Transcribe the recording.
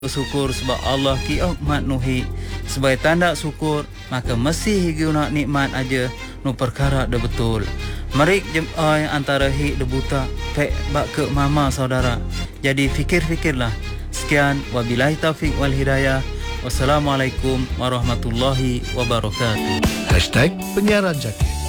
bersyukur sebab Allah ki mat nuhi sebagai tanda syukur maka mesti guna nikmat aja nu perkara de betul. Merik jemai antara hi de buta pek bak ke mama saudara. Jadi fikir-fikirlah. Sekian wabillahi taufik wal hidayah. Wassalamualaikum warahmatullahi wabarakatuh. #Penyiaran Jaki.